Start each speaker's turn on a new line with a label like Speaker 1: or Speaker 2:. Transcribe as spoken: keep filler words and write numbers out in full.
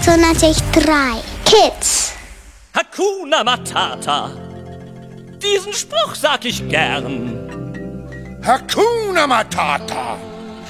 Speaker 1: achthundertdrei Kids.
Speaker 2: Hakuna Matata. Diesen Spruch sag ich gern.
Speaker 3: Hakuna Matata.